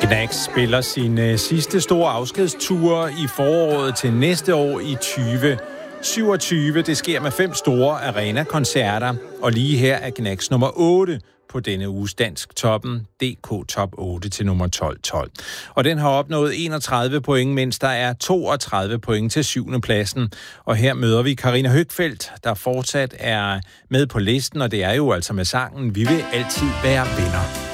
Knack spiller sin sidste store afskedstur i foråret til næste år i 2027. Det sker med 5 store arena-koncerter, og lige her er Knacks nummer 8 på denne uges Dansk Toppen, DK Top 8 til nummer 12. Og den har opnået 31 point, mens der er 32 point til 7. pladsen. Og her møder vi Karina Høgfeldt, der fortsat er med på listen, og det er jo altså med sangen Vi vil altid være venner.